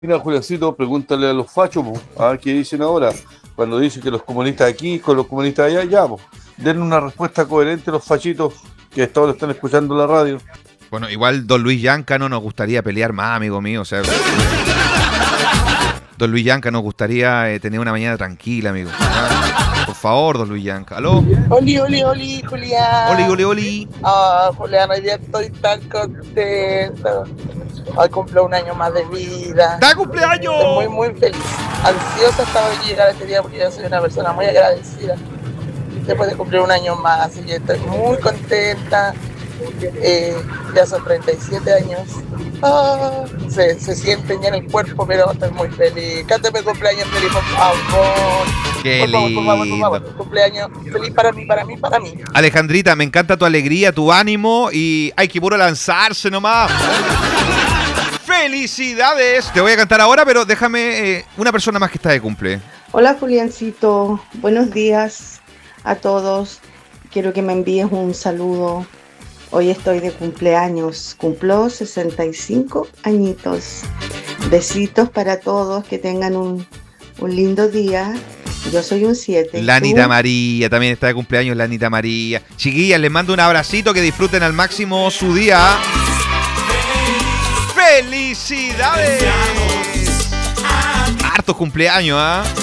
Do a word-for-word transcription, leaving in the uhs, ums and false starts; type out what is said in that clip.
Mira, Juliancito, pregúntale a los fachos, po, a ver qué dicen ahora. Cuando dicen que los comunistas aquí con los comunistas allá, ya, po. Denle una respuesta coherente a los fachitos que hasta ahora están escuchando la radio. Bueno, igual Don Luis Yanca no nos gustaría pelear más, amigo mío. O sea, Don Luis Yanca nos gustaría eh, tener una mañana tranquila, amigo. ¿Ah? Por favor, Don Luis Yanca. ¿Aló? Oli, oli, oli, Julián. Oli, oli, oli. Ah, Julián, hoy día estoy tan contento. Hoy cumplo un año más de vida. ¡Da cumpleaños! Estoy muy, muy feliz. Ansiosa estaba de llegar a este día porque yo soy una persona muy agradecida. Después de cumplir un año más, así que estoy muy contenta. Eh, ya son treinta y siete años. Ah, se, se sienten ya en el cuerpo, pero estoy muy feliz. Cántame cumpleaños feliz, por favor. Qué por favor, por favor, por lindo. favor. Cumpleaños feliz para mí, para mí, para mí. Alejandrita, me encanta tu alegría, tu ánimo y hay que puro lanzarse nomás. ¡Felicidades! Te voy a cantar ahora, pero déjame eh, una persona más que está de cumple. Hola Juliancito, buenos días a todos. Quiero que me envíes un saludo. Hoy estoy de cumpleaños, cumplo sesenta y cinco añitos. Besitos para todos, que tengan un, un lindo día. Yo soy un siete. La Anita María también está de cumpleaños, la Anita María. Chiquillas, les mando un abracito, que disfruten al máximo su día. ¡Felicidades! Hartos cumpleaños, ¿ah? ¿eh?